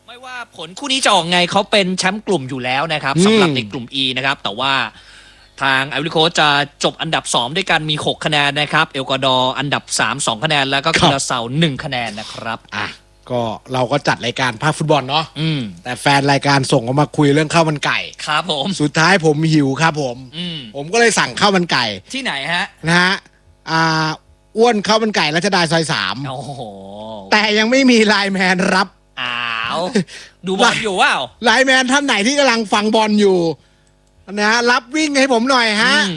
ไม่ว่าผลคู่นี้จะออกไงเขาเป็นแชมป์กลุ่มอยู่แล้วนะครับสำหรับในกลุ่ม E นะครับแต่ว่าทางไอวอรี่โคสต์จะจบอันดับ2ด้วยกันมี6คะแนนนะครับเอลกวาดอร์อันดับ3 2คะแนนแล้วก็คูราเซา1คะแนนนะครับก็เราก็จัดรายการภาคฟุตบอลเนาะแต่แฟนรายการส่งมาคุยเรื่องข้าวมันไก่ครับผมสุดท้ายผมหิวครับผมก็เลยสั่งข้าวมันไก่ที่ไหนฮะนะฮะอ้วนข้าวมันไก่รัชดาซอย3 โอ้โหแต่ยังไม่มีไลน์แมนรับดูบอลอยู่ว้าวไลน์แมนท่านไหนที่กำลังฟังบอลอยู่นะรับวิ่งให้ผมหน่อยฮะ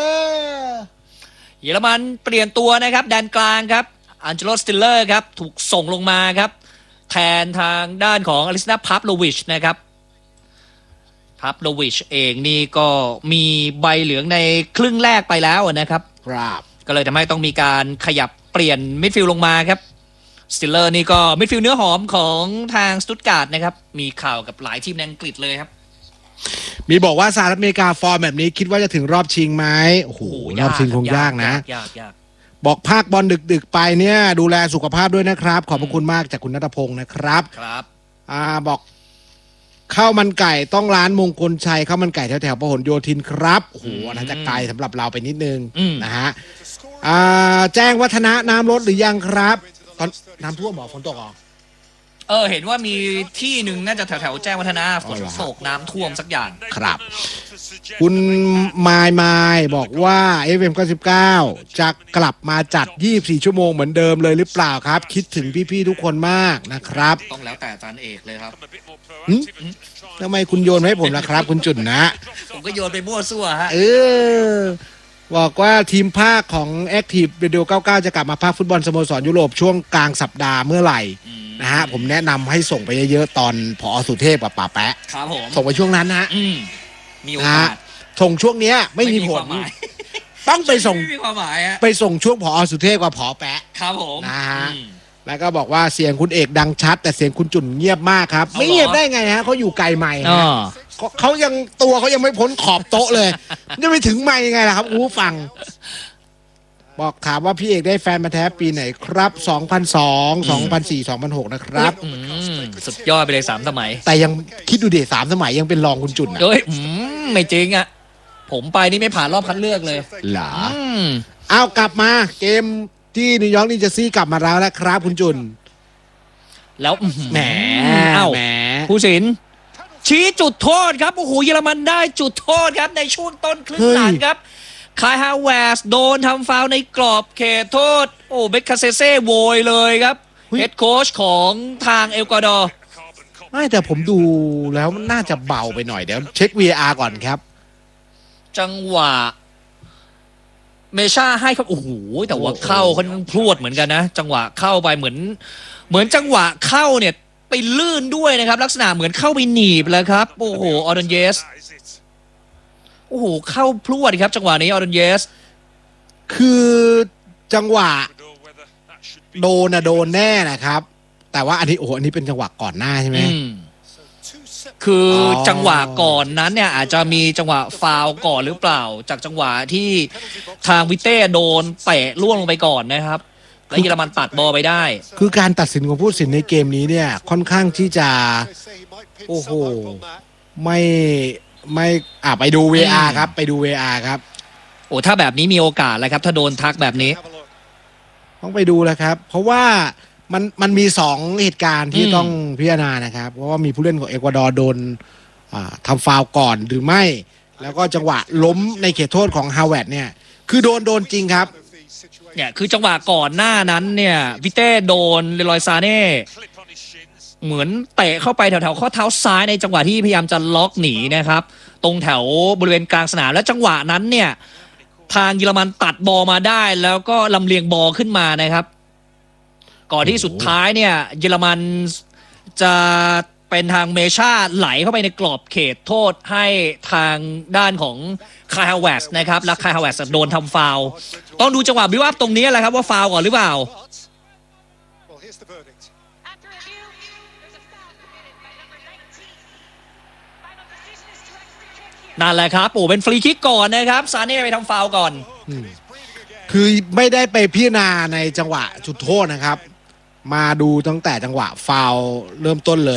เยอรมันเปลี่ยนตัวนะครับแดนกลางครับอันเจโล สติลเลอร์ครับถูกส่งลงมาครับแทนทางด้านของอลิสนาพาฟโลวิชนะครับพาฟโลวิชเองนี่ก็มีใบเหลืองในครึ่งแรกไปแล้วนะครับก็เลยทำให้ต้องมีการขยับเปลี่ยนมิดฟิลด์ลงมาครับสติลเลอร์นี่ก็มิดฟิลด์เนื้อหอมของทางสตุตการ์ดนะครับมีข่าวกับหลายทีมในอังกฤษเลยครับมีบอกว่าสหรัฐอเมริกาฟอร์มแบบนี้คิดว่าจะถึงรอบชิงไหมโอ้โหรอบชิงคงยากนะยากบอกภาคบอลดึกๆไปเนี่ยดูแลสุขภาพด้วยนะครับขอบพระคุณมากจากคุณณัฐพงศ์นะครับบอกข้าวมันไก่ต้องร้านมงคลชัยข้าวมันไก่แถวๆพหลโยธินครับโอ้โหน่าจะไกลสำหรับเราไปนิดนึงนะฮะแจ้งวัฒนะน้ำลดหรือยังครับตอนน้ำท่วมฝนตกเห็นว่ามีที่หนึ่งน่าจะแถวแจ้งวัฒนะฝนตกน้ำท่วมสักอย่างครับคุณมายบอกว่า FM99 จะกลับมาจัด24ชั่วโมงเหมือนเดิมเลยหรือเปล่าครับคิดถึงพี่ๆทุกคนมากนะครับต้องแล้วแต่อาจารย์เอกเลยครับทำไมคุณโยนให้ผมล่ะครับคุณจุนนะผมก็โยนไปมั่วซั่วฮะบอกว่าทีมภาคของ Active Radio 99จะกลับมาภาคฟุตบอลสโมสรยุโรปช่วงกลางสัปดาห์เมื่อไหร่นะฮะผมแนะนำให้ส่งไปเยอะๆตอนผอ.สุเทพกับป๋าแปะครับผมส่งไปช่วงนั้นนะมีโอกาสส่งช่วงเนี้ยไม่มีผลต้องไปส่งไม่มีความหมายไปส่งช่วงผอ.สุเทพกับผอ.แปะครับผมนะฮะแล้วก็บอกว่าเสียงคุณเอกดังชัดแต่เสียงคุณจุ่นเงียบมากครับไม่เงียบได้ไงฮะเขาอยู่ไกลไมค์เขายังตัวเขายังไม่พ้นขอบโต๊ะเลยจะไปถึงไมค์ยังไงล่ะครับอู้ฟังบอกถามว่าพี่เอกได้แฟนมาแท้ปีไหนครับ2002 2004 2006นะครับสุดยอดไปเลย3สมัยแต่ยังคิดดูเดช3สมัยยังเป็นรองคุณจุ่นนะไม่จริงอ่ะผมไปนี่ไม่ผ่านรอบคัดเลือกเลยเหรอเอากลับมาเกมที่นิวยอร์กนิวเจอร์ซีย์กลับมาแล้วนะครับคุณจุ่นแล้วแหมผู้สินชี้จุดโทษครับโอ้โหเยอรมันได้จุดโทษครับในช่วงต้นครึ่งหลังครับคายฮาเวสโดนทำฟาวล์ในกรอบเขตโทษโอ้เบคคาเซเซ่โวยเลยครับเฮดโค้ชของทางเอลกวาดอร์ไม่แต่ผมดูแล้วมันน่าจะเบาไปหน่อยเดี๋ยวเช็ค VAR ก่อนครับจังหวะเมชาให้ครับโอ้โหแต่ว่าเข้าเขาพรวดเหมือนกันนะจังหวะเข้าไปเหมือนจังหวะเข้าเนี่ยไปลื่นด้วยนะครับลักษณะเหมือนเข้าไปหนีบแล้วครับโอ้โหออร์ดอนเยสโอ้โหเข้าพรวดครับจังหวะนี้ออร์ดอนเยสคือจังหวะโดนแน่นะครับแต่ว่าอันนี้เป็นจังหวะก่อนหน้าใช่ไหมคือจังหวะก่อนนั้นเนี่ยอาจจะมีจังหวะฟาวล์ก่อนหรือเปล่าจากจังหวะที่ทางวิเต้โดนเตะล่วงลงไปก่อนนะครับแล้วเยอรมันตัดบอลไปได้คือการตัดสินของผู้ตัดสินในเกมนี้เนี่ยค่อนข้างที่จะโอ้โหไม่ไปดู VAR ครับไปดู VAR ครับโอ้ถ้าแบบนี้มีโอกาสแล้วครับถ้าโดนทักแบบนี้ต้องไปดูแล้วครับเพราะว่ามันมี2เหตุการณ์ที่ต้องพิจารณานะครับเพราะว่ามีผู้เล่นของเอกวาดอร์โดนทำฟาวล์ก่อนหรือไม่แล้วก็จังหวะล้มในเขตโทษของฮาเวร์ดเนี่ยคือโดนจริงครับเนี่ยคือจังหวะก่อนหน้านั้นเนี่ยวิเต้โดนเลรอยซาเน่เหมือนเตะเข้าไปแถวๆข้อเท้าซ้ายในจังหวะที่พยายามจะล็อกหนีนะครับตรงแถวบริเวณกลางสนามและจังหวะนั้นเนี่ยทางเยอรมันตัดบอลมาได้แล้วก็ลำเลียงบอลขึ้นมานะครับก่อนที่สุดท้ายเนี่ยเยอรมันจะเป็นทางเมชาไหลเข้าไปในกรอบเขตโทษให้ทางด้านของคายฮาเวสนะครับและคายฮาเวสโดนทำฟาวล์ต้องดูจังหวะบิวอัพตรงนี้แหละครับว่าฟาวล์ก่อนหรือเปล่านั่นแหละครับเป็นฟรีคิกก่อนนะครับซาเน่ไปทำฟาวล์ก่อนคือไม่ได้ไปพิจารณาในจังหวะจุดโทษนะครับมาดูตั้งแต่จังหวะฟาวล์เริ่มต้นเลย